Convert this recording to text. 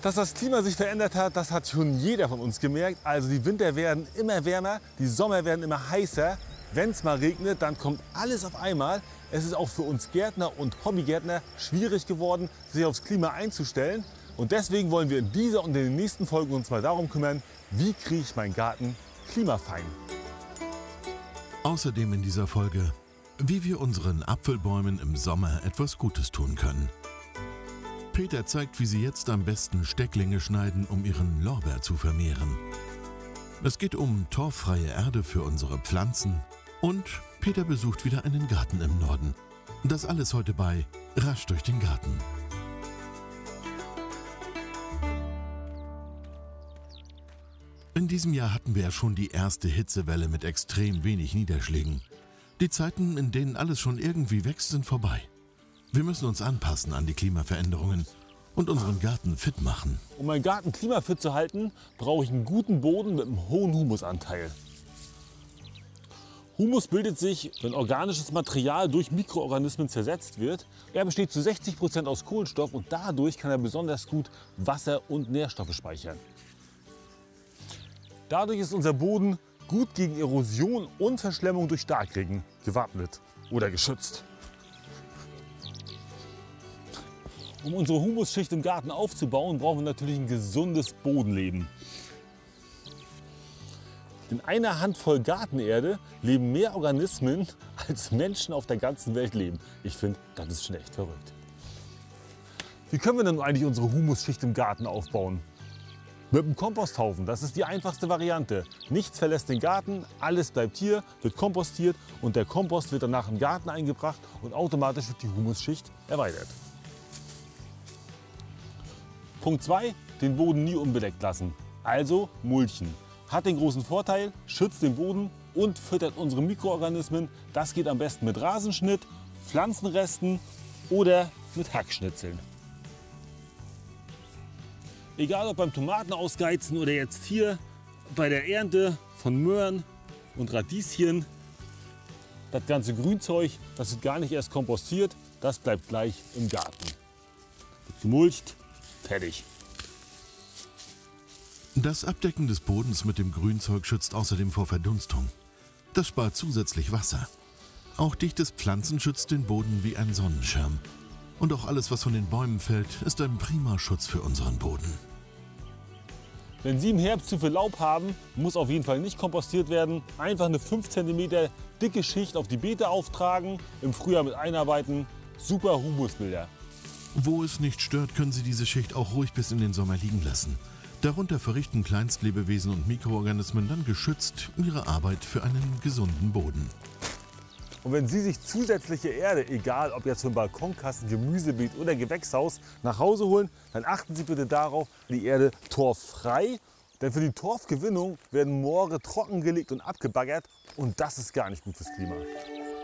Dass das Klima sich verändert hat, das hat schon jeder von uns gemerkt. Also die Winter werden immer wärmer, die Sommer werden immer heißer. Wenn es mal regnet, dann kommt alles auf einmal. Es ist auch für uns Gärtner und Hobbygärtner schwierig geworden, sich aufs Klima einzustellen. Und deswegen wollen wir in dieser und in den nächsten Folgen uns mal darum kümmern, wie kriege ich meinen Garten klimafein. Außerdem in dieser Folge, wie wir unseren Apfelbäumen im Sommer etwas Gutes tun können. Peter zeigt, wie sie jetzt am besten Stecklinge schneiden, um ihren Lorbeer zu vermehren. Es geht um torffreie Erde für unsere Pflanzen und Peter besucht wieder einen Garten im Norden. Das alles heute bei Rasch durch den Garten. In diesem Jahr hatten wir ja schon die erste Hitzewelle mit extrem wenig Niederschlägen. Die Zeiten, in denen alles schon irgendwie wächst, sind vorbei. Wir müssen uns anpassen an die Klimaveränderungen und unseren Garten fit machen. Um meinen Garten klimafit zu halten, brauche ich einen guten Boden mit einem hohen Humusanteil. Humus bildet sich, wenn organisches Material durch Mikroorganismen zersetzt wird. Er besteht zu 60% aus Kohlenstoff und dadurch kann er besonders gut Wasser und Nährstoffe speichern. Dadurch ist unser Boden gut gegen Erosion und Verschlemmung durch Starkregen gewappnet oder geschützt. Um unsere Humusschicht im Garten aufzubauen, brauchen wir natürlich ein gesundes Bodenleben. In einer Handvoll Gartenerde leben mehr Organismen, als Menschen auf der ganzen Welt leben. Ich finde, das ist schon echt verrückt. Wie können wir denn eigentlich unsere Humusschicht im Garten aufbauen? Mit einem Komposthaufen, das ist die einfachste Variante. Nichts verlässt den Garten, alles bleibt hier, wird kompostiert und der Kompost wird danach im Garten eingebracht und automatisch wird die Humusschicht erweitert. Punkt 2, den Boden nie unbedeckt lassen, also mulchen. Hat den großen Vorteil, schützt den Boden und füttert unsere Mikroorganismen. Das geht am besten mit Rasenschnitt, Pflanzenresten oder mit Hackschnitzeln. Egal ob beim Tomatenausgeizen oder jetzt hier bei der Ernte von Möhren und Radieschen, das ganze Grünzeug, das wird gar nicht erst kompostiert, das bleibt gleich im Garten. Wird gemulcht. Fertig. Das Abdecken des Bodens mit dem Grünzeug schützt außerdem vor Verdunstung. Das spart zusätzlich Wasser. Auch dichtes Pflanzen schützt den Boden wie ein Sonnenschirm. Und auch alles, was von den Bäumen fällt, ist ein prima Schutz für unseren Boden. Wenn Sie im Herbst zu viel Laub haben, muss auf jeden Fall nicht kompostiert werden. Einfach eine 5 cm dicke Schicht auf die Beete auftragen, im Frühjahr mit einarbeiten. Super Humusbilder. Wo es nicht stört, können Sie diese Schicht auch ruhig bis in den Sommer liegen lassen. Darunter verrichten Kleinstlebewesen und Mikroorganismen dann geschützt ihre Arbeit für einen gesunden Boden. Und wenn Sie sich zusätzliche Erde, egal ob jetzt für einen Balkonkasten, Gemüsebeet oder Gewächshaus, nach Hause holen, dann achten Sie bitte darauf, die Erde torffrei. Denn für die Torfgewinnung werden Moore trockengelegt und abgebaggert und das ist gar nicht gut fürs Klima.